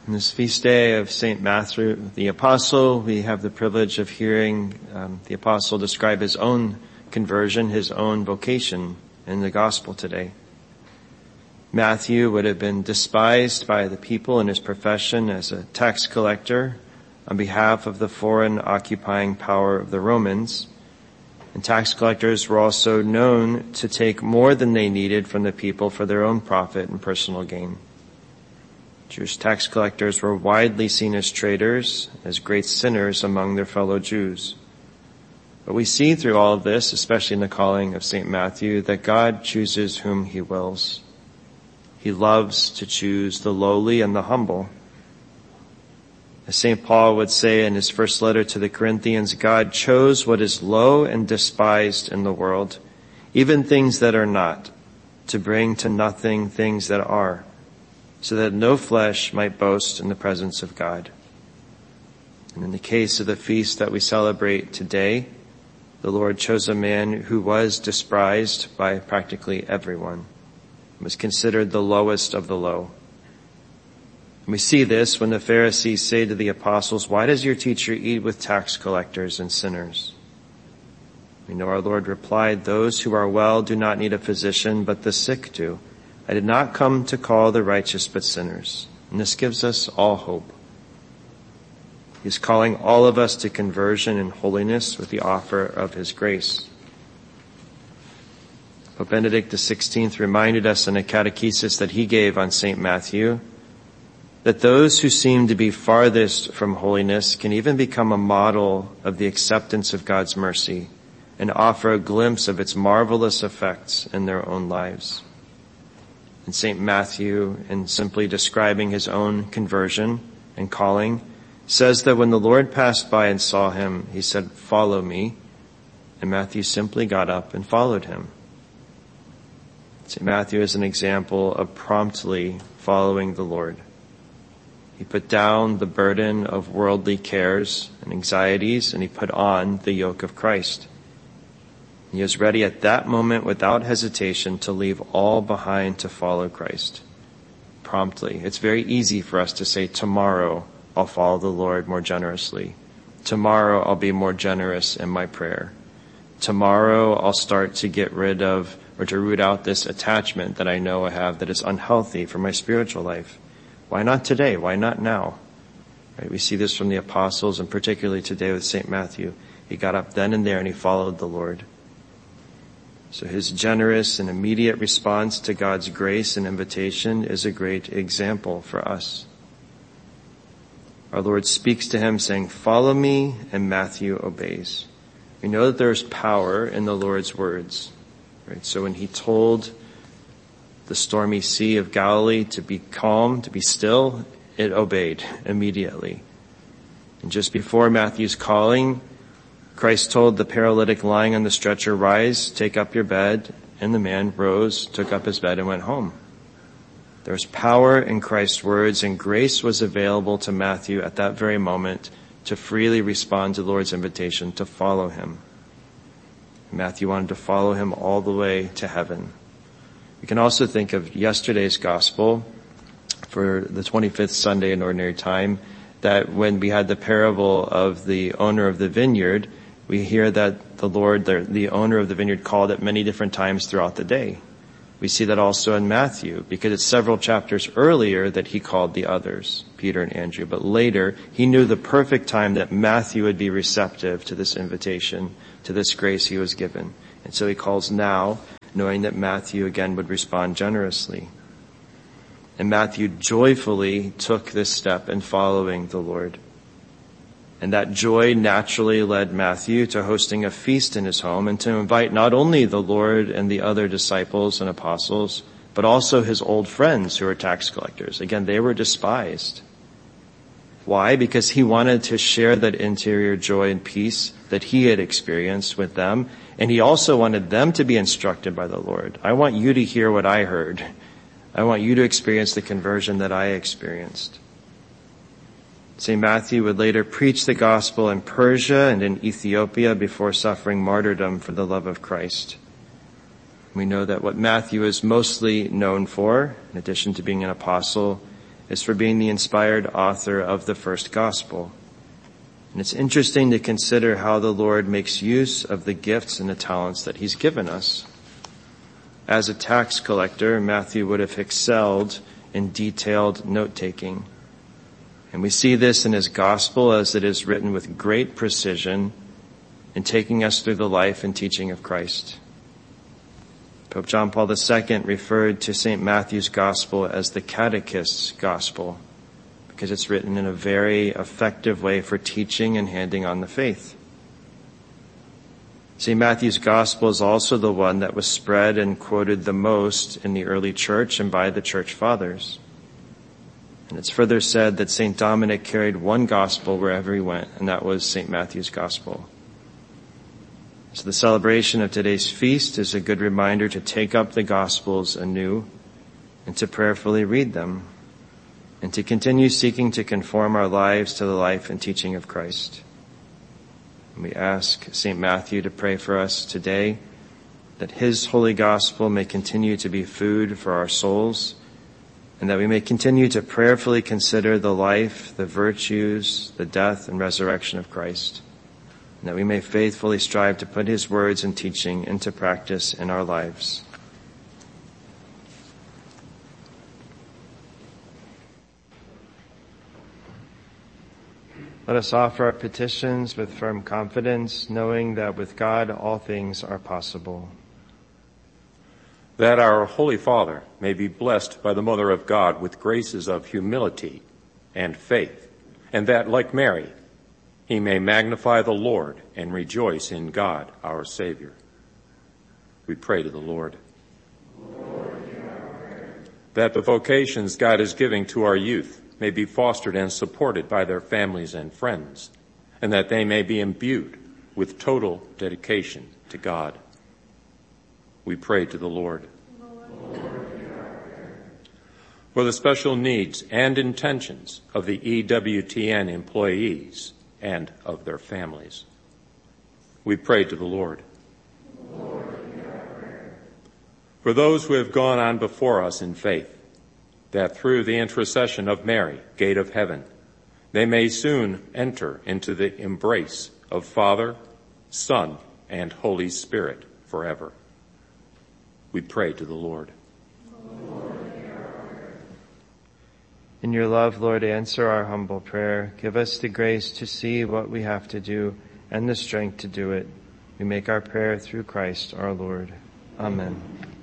On this feast day of St. Matthew the Apostle, we have the privilege of hearing the Apostle describe his own conversion, his own vocation in the Gospel today. Matthew would have been despised by the people in his profession as a tax collector on behalf of the foreign occupying power of the Romans. And tax collectors were also known to take more than they needed from the people for their own profit and personal gain. Jewish tax collectors were widely seen as traitors, as great sinners among their fellow Jews. But we see through all of this, especially in the calling of St. Matthew, that God chooses whom he wills. He loves to choose the lowly and the humble. As St. Paul would say in his first letter to the Corinthians, God chose what is low and despised in the world, even things that are not, to bring to nothing things that are, so that no flesh might boast in the presence of God. And in the case of the feast that we celebrate today, the Lord chose a man who was despised by practically everyone, was considered the lowest of the low. And we see this when the Pharisees say to the apostles, "Why does your teacher eat with tax collectors and sinners?" We know our Lord replied, "Those who are well do not need a physician, but the sick do. I did not come to call the righteous but sinners." And this gives us all hope. He's calling all of us to conversion and holiness with the offer of his grace. Pope Benedict XVI reminded us in a catechesis that he gave on St. Matthew that those who seem to be farthest from holiness can even become a model of the acceptance of God's mercy and offer a glimpse of its marvelous effects in their own lives. And St. Matthew, in simply describing his own conversion and calling, says that when the Lord passed by and saw him, he said, "Follow me." And Matthew simply got up and followed him. St. Matthew is an example of promptly following the Lord. He put down the burden of worldly cares and anxieties, and he put on the yoke of Christ. He is ready at that moment without hesitation to leave all behind to follow Christ. Promptly. It's very easy for us to say, tomorrow I'll follow the Lord more generously. Tomorrow I'll be more generous in my prayer. Tomorrow I'll start to get rid of or to root out this attachment that I know I have that is unhealthy for my spiritual life. Why not today? Why not now? Right? We see this from the apostles and particularly today with St. Matthew. He got up then and there and he followed the Lord. So his generous and immediate response to God's grace and invitation is a great example for us. Our Lord speaks to him saying, "Follow me," and Matthew obeys. We know that there's power in the Lord's words. Right? So when he told the stormy sea of Galilee to be calm, to be still, it obeyed immediately. And just before Matthew's calling, Christ told the paralytic lying on the stretcher, "Rise, take up your bed." And the man rose, took up his bed, and went home. There was power in Christ's words, and grace was available to Matthew at that very moment to freely respond to the Lord's invitation to follow him. Matthew wanted to follow him all the way to heaven. We can also think of yesterday's gospel for the 25th Sunday in Ordinary Time, that when we had the parable of the owner of the vineyard, we hear that the Lord, the owner of the vineyard, called at many different times throughout the day. We see that also in Matthew, because it's several chapters earlier that he called the others, Peter and Andrew. But later, he knew the perfect time that Matthew would be receptive to this invitation, to this grace he was given. And so he calls now, knowing that Matthew again would respond generously. And Matthew joyfully took this step in following the Lord. And that joy naturally led Matthew to hosting a feast in his home and to invite not only the Lord and the other disciples and apostles, but also his old friends who were tax collectors. Again, they were despised. Why? Because he wanted to share that interior joy and peace that he had experienced with them. And he also wanted them to be instructed by the Lord. I want you to hear what I heard. I want you to experience the conversion that I experienced. St. Matthew would later preach the gospel in Persia and in Ethiopia before suffering martyrdom for the love of Christ. We know that what Matthew is mostly known for, in addition to being an apostle, is for being the inspired author of the first gospel. And it's interesting to consider how the Lord makes use of the gifts and the talents that he's given us. As a tax collector, Matthew would have excelled in detailed note-taking. And we see this in his gospel as it is written with great precision in taking us through the life and teaching of Christ. Pope John Paul II referred to St. Matthew's gospel as the catechist's gospel because it's written in a very effective way for teaching and handing on the faith. St. Matthew's gospel is also the one that was spread and quoted the most in the early church and by the church fathers. And it's further said that St. Dominic carried one gospel wherever he went, and that was St. Matthew's gospel. So the celebration of today's feast is a good reminder to take up the Gospels anew and to prayerfully read them and to continue seeking to conform our lives to the life and teaching of Christ. And we ask St. Matthew to pray for us today that his holy gospel may continue to be food for our souls and that we may continue to prayerfully consider the life, the virtues, the death, and resurrection of Christ. And that we may faithfully strive to put his words and teaching into practice in our lives. Let us offer our petitions with firm confidence, knowing that with God all things are possible. That our Holy Father may be blessed by the Mother of God with graces of humility and faith, and that, like Mary, he may magnify the Lord and rejoice in God, our Savior. We pray to the Lord. That the vocations God is giving to our youth may be fostered and supported by their families and friends, and that they may be imbued with total dedication to God. We pray to the Lord. For the special needs and intentions of the EWTN employees and of their families, we pray to the Lord. For those who have gone on before us in faith, that through the intercession of Mary, Gate of Heaven, they may soon enter into the embrace of Father, Son, and Holy Spirit forever. We pray to the Lord. In your love, Lord, answer our humble prayer. Give us the grace to see what we have to do and the strength to do it. We make our prayer through Christ our Lord. Amen.